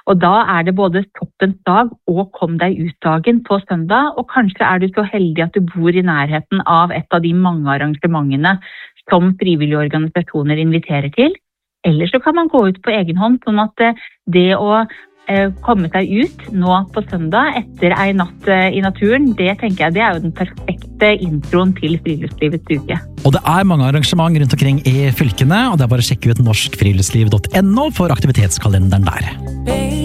Og da det både toppens dag og kom deg ut-dagen på søndag, og kanskje du så heldig at du bor i nærheten av et av de mange arrangementene som frivillige organisasjoner inviterer til. Eller så kan man gå ut på egen hånd, sånn at det å komme seg ut nå på søndag etter en natt i naturen, det tenker jeg det jo den perfekte introen til friluftslivets uke. Og det mange arrangement rundt omkring i fylkene, og det bare å sjekke ut norskfriluftsliv.no for aktivitetskalenderen der.